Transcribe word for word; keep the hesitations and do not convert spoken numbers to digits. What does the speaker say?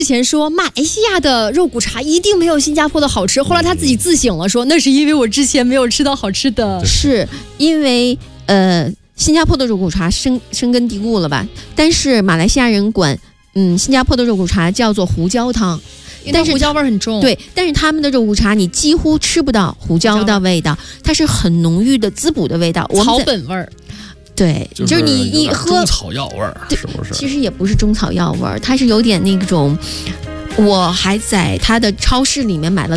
之前说马来西亚的肉骨茶一定没有新加坡的好吃，后来他自己自省了说，那是因为我之前没有吃到好吃的。 是因为呃新加坡的肉骨茶深深根蒂固了吧，但是马来西亚人管嗯新加坡的肉骨茶叫做胡椒汤， 但是胡椒味很重。 对，但是他们的肉骨茶你几乎吃不到胡椒的味道，它是很浓郁的滋补的味道， 草本味儿。 对， 就就是你一喝中草药味儿，是不是？ 其实也不是中草药味儿，它是有点那种。我还在它的超市里面买了